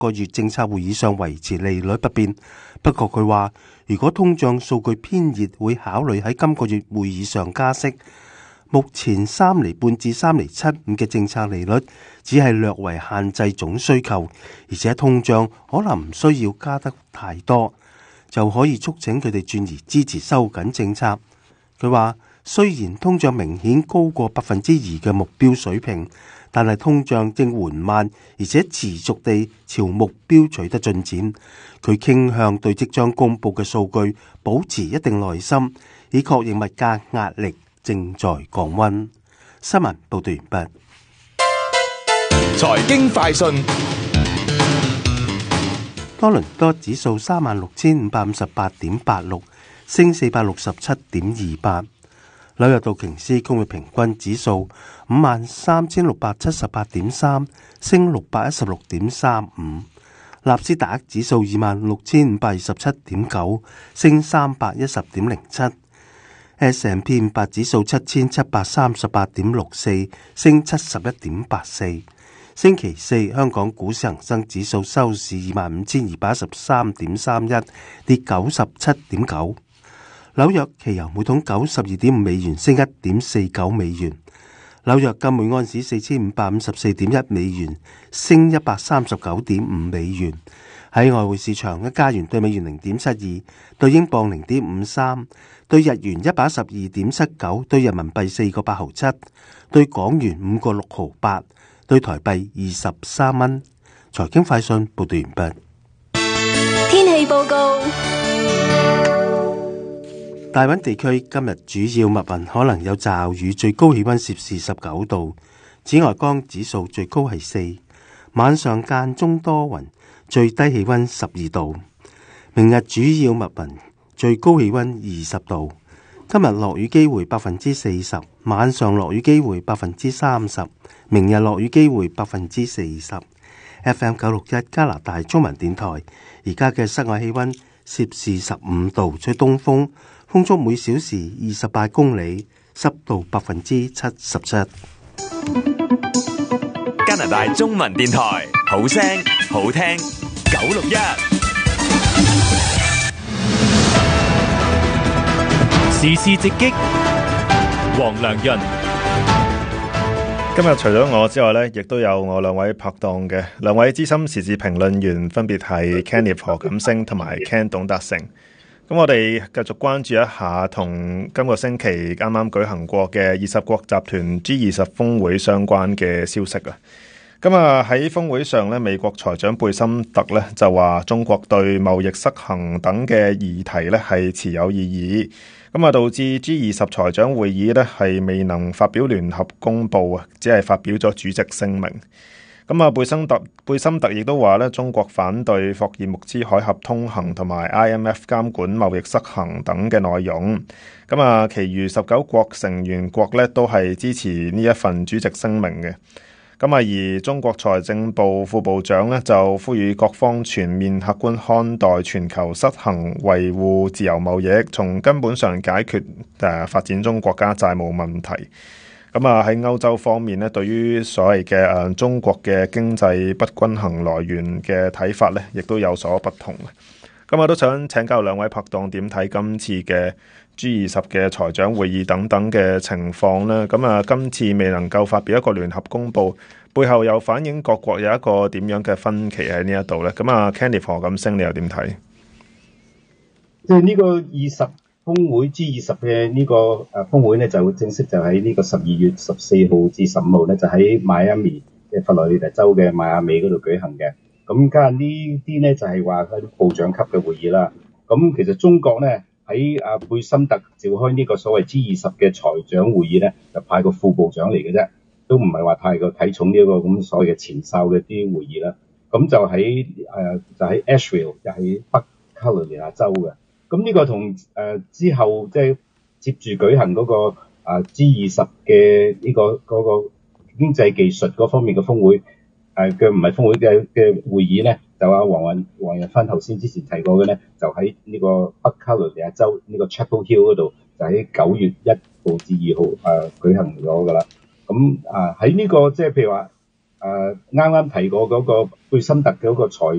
個月政策會議上維持利率不變。不過佢話，如果通脹數據偏熱，會考慮喺今個月會議上加息。目前3.5厘至3.75厘嘅政策利率只係略為限制總需求，而且通脹可能唔需要加得太多，就可以促請佢哋轉而支持收緊政策。佢話，雖然通脹明顯高過2%嘅目標水平，但係通脹正緩慢而且持續地朝目標取得進展。佢傾向對即將公佈嘅數據保持一定耐心，以確認物價壓力正在降溫。新聞報道完畢。 財經快訊。 多倫多指數36,558.86，升467.28。紐約道瓊斯工業平均指數53,678.3，升616.35。納斯達克指數26,527.9，升310.07。S&P 500指數7,738.64，升71.84。星期四，香港股市恒生指數收市25,213.31，跌97.9。紐約期油每桶92.5美元，升1.49美元。紐約金每安士4,554.1美元，升139.5美元。喺外匯市場，一加元對美元0.72，對英鎊0.53，對日元112.79，對人民幣4個8毫7，對港元5個6毫8，對台幣23蚊。財經快訊報道完畢。 天氣報告。 大溫地區今日主要密雲，可能有驟雨，最高氣溫攝氏19度。紫外光指數最高係4。晚上間中多雲，最低氣溫12度。明日主要密雲，最高氣溫20度。今日落雨機會40%，晚上落雨機會30%，明日落雨機會40%。FM 961加拿大中文電台，而家嘅室外氣溫攝氏15度，吹東風，風速每小時28公里，濕度77%。 加拿大中文電台，好聲好聽961。 時事直擊，黃良潤。 今日除咗我之外呢，亦都有我兩位拍檔嘅兩位資深時事評論員，分別係 Kenneth 何錦星同埋 Ken 董達成。咁我哋繼續關注一下同今個星期啱啱舉行過嘅20國集團 G20 峰會相關嘅消息啊。咁啊喺峰會上呢，美國財長貝森特呢就話中國對貿易失衡等嘅議題呢係持有異議。咁啊，導致 G20 財長會議呢係未能發表聯合公佈啊，只係發表咗主席聲明。咁啊，貝森特亦都話呢，中國反對霍爾木茲海峽通行同埋 IMF 監管貿易失衡等嘅內容。咁啊，其餘19國成員國呢都係支持呢一份主席聲明嘅。咁啊，而中國財政部副部長呢就呼籲各方全面客觀看待全球失衡，維護自由貿易，從根本上解決發展中國家債務問題。咁啊喺歐洲方面呢，對於所謂嘅中國嘅經濟不均衡來源嘅睇法呢，亦都有所不同。咁我都想請教兩位拍檔點睇今次嘅 G20 嘅財長會議等等嘅情況呢？咁啊，今次未能夠發表一個聯合公佈，背後又反映各國有一個點樣嘅分歧喺呢一度呢？咁啊 Kenneth 何錦星，你又點睇？ 即係呢個20峰會 G20 嘅呢個峰會呢，就正式就喺呢個12月14號至15號呢，就喺邁阿密嘅佛羅里達州嘅邁阿密嗰度舉行嘅。咁加上呢啲呢，就係話嗰啲部長級嘅會議啦。咁其實中國呢，喺貝森特召開呢個所謂 G20 嘅財長會議呢，就派個副部長嚟嘅啫，都唔係話太過睇重呢一個咁所謂嘅前哨嘅啲會議啦。咁就喺Asheville， 就喺北卡羅來納州嘅。咁呢個同之後即係接住舉行嗰個G20 嘅呢個嗰個經濟技術嗰方面嘅峰會嘅唔係峰會嘅會議咧，就黃日芬頭先之前提過嘅咧，就喺呢個北卡羅來納州呢個 Chapel Hill 嗰度，就喺9月1號至2號舉行咗㗎啦。咁喺呢個即係譬如話啱啱提過嗰個貝森特嘅嗰個裁